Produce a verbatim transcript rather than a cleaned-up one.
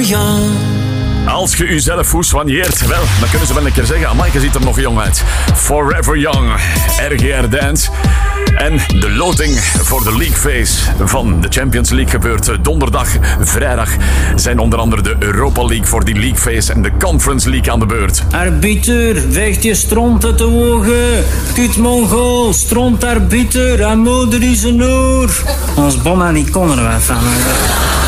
young. Als je jezelf soigneert, wel, dan kunnen ze wel een keer zeggen, amai, je ziet er nog jong uit. Forever Young, R G R Dance. En de loting voor de League Phase van de Champions League gebeurt donderdag, vrijdag. Zijn onder andere de Europa League voor die League Phase en de Conference League aan de beurt. Arbiter, vecht je stront uit de ogen. Kut Mongool, stront arbiter, aan moeder is een oor. Ons bomma niet kon er wat van.